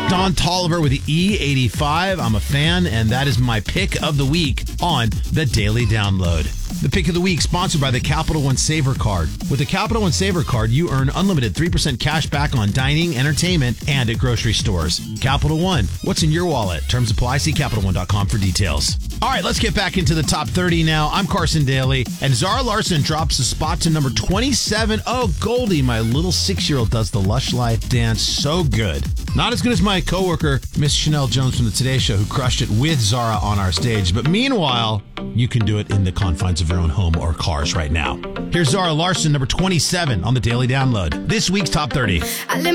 Don Tolliver with the E85. I'm a fan, and that is my pick of the week on the Daily Download. The pick of the week sponsored by the Capital One Saver Card. With the Capital One Saver Card, you earn unlimited 3% cash back on dining, entertainment, and at grocery stores. Capital One, what's in your wallet? Terms apply. See CapitalOne.com for details. All right, let's get back into the top 30 now. I'm Carson Daly, and Zara Larsson drops a spot to number 27. Oh, Goldie, my little 6-year-old does the Lush Life dance so good. Not as good as my coworker, Miss Chanel Jones from the Today Show, who crushed it with Zara on our stage. But meanwhile, you can do it in the confines of your own home or cars right now. Here's Zara Larsson, number 27 on the Daily Download. This week's top 30.